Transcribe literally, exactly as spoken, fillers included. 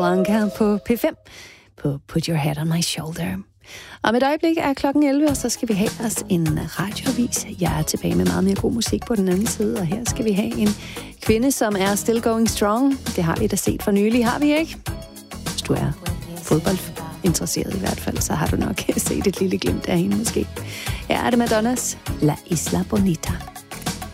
Blanca på P fem på Put Your Head on My Shoulder. Om et øjeblik er klokken elleve, og så skal vi have os en radioavis. Jeg er tilbage med meget mere god musik på den anden side, og her skal vi have en kvinde, som er still going strong. Det har vi da set for nylig, har vi ikke? Hvis du er fodboldinteresseret i hvert fald, så har du nok set et lille glimt af hende måske. Her er det Madonnas La Isla Bonita.